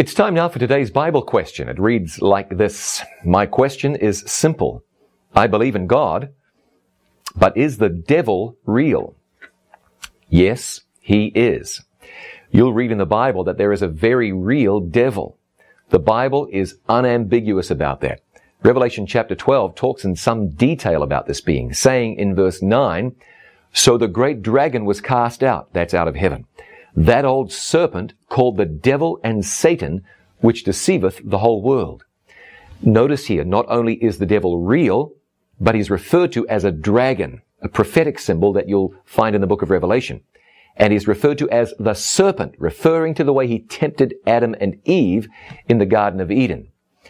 It's time now for today's Bible question. It reads like this. My question is simple. I believe in God, but is the devil real? Yes, he is. You'll read in the Bible that there is a very real devil. The Bible is unambiguous about that. Revelation chapter 12 talks in some detail about this being, saying in verse 9, so the great dragon was cast out, that's out of heaven, that old serpent called the devil and Satan, which deceiveth the whole world. Notice here, not only is the devil real, but he's referred to as a dragon, a prophetic symbol that you'll find in the book of Revelation. And he's referred to as the serpent, referring to the way he tempted Adam and Eve in the Garden of Eden.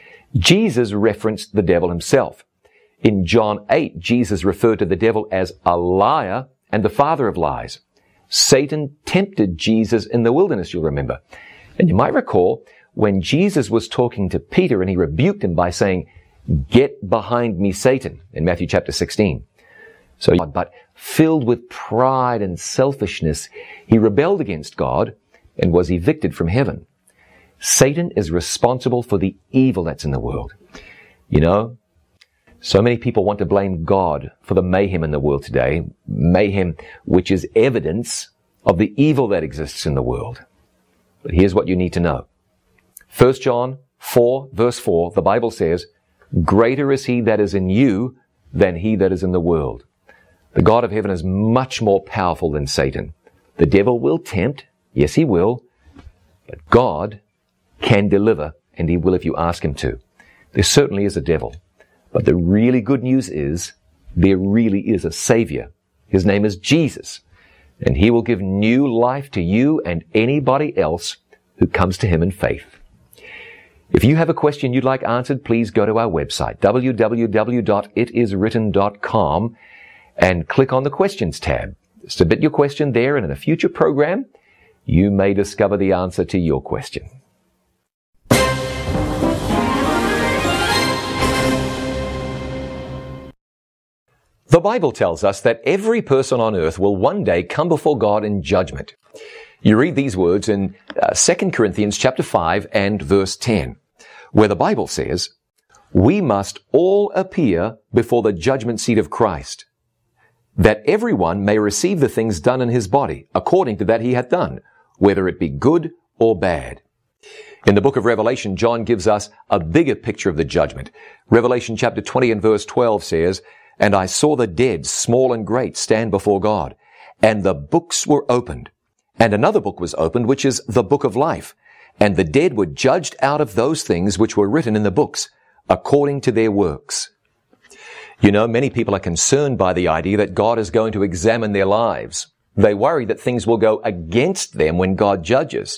Jesus referenced the devil himself. In John 8, Jesus referred to the devil as a liar and the father of lies. Satan tempted Jesus in the wilderness, you'll remember. And you might recall when Jesus was talking to Peter and he rebuked him by saying, get behind me, Satan, in Matthew chapter 16. But filled with pride and selfishness, he rebelled against God and was evicted from heaven. Satan is responsible for the evil that's in the world. You know, so many people want to blame God for the mayhem in the world today, mayhem which is evidence of the evil that exists in the world. But here's what you need to know. 1 John 4, verse 4, the Bible says, greater is he that is in you than he that is in the world. The God of heaven is much more powerful than Satan. The devil will tempt, yes he will, but God can deliver, and he will if you ask him to. There certainly is a devil. But the really good news is, there really is a Savior. His name is Jesus. And he will give new life to you and anybody else who comes to him in faith. If you have a question you'd like answered, please go to our website, www.itiswritten.com, and click on the Questions tab. Submit your question there, and in a future program, you may discover the answer to your question. The Bible tells us that every person on earth will one day come before God in judgment. You read these words in 2 Corinthians chapter 5 and verse 10, where the Bible says, we must all appear before the judgment seat of Christ, that everyone may receive the things done in his body, according to that he hath done, whether it be good or bad. In the book of Revelation, John gives us a bigger picture of the judgment. Revelation chapter 20 and verse 12 says, and I saw the dead, small and great, stand before God, and the books were opened. And another book was opened, which is the book of life. And the dead were judged out of those things which were written in the books, according to their works. You know, many people are concerned by the idea that God is going to examine their lives. They worry that things will go against them when God judges.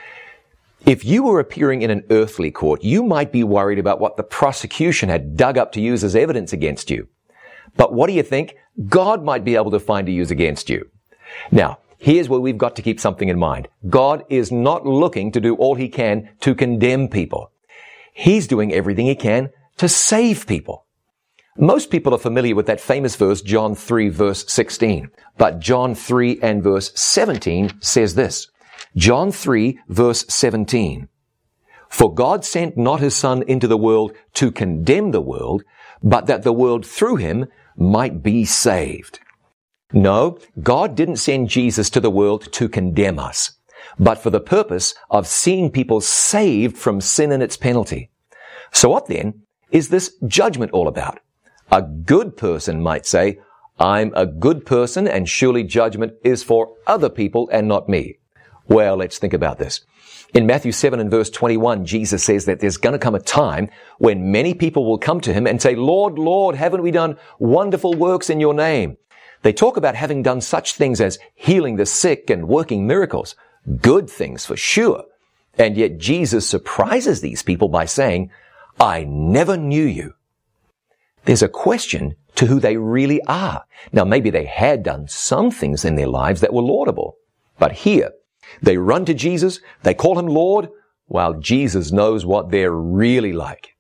If you were appearing in an earthly court, you might be worried about what the prosecution had dug up to use as evidence against you. But what do you think? God might be able to find to use against you. Now, here's where we've got to keep something in mind. God is not looking to do all he can to condemn people. He's doing everything he can to save people. Most people are familiar with that famous verse, John 3, verse 16. But John 3 and verse 17 says this. John 3, verse 17. For God sent not his Son into the world to condemn the world, but that the world through him might be saved. No, God didn't send Jesus to the world to condemn us, but for the purpose of seeing people saved from sin and its penalty. So what then is this judgment all about? A good person might say, I'm a good person and surely judgment is for other people and not me. Well, let's think about this. In Matthew 7 and verse 21, Jesus says that there's going to come a time when many people will come to him and say, Lord, Lord, haven't we done wonderful works in your name? They talk about having done such things as healing the sick and working miracles. Good things for sure. And yet Jesus surprises these people by saying, I never knew you. There's a question to who they really are. Now, maybe they had done some things in their lives that were laudable. But here, they run to Jesus, they call him Lord, while Jesus knows what they're really like.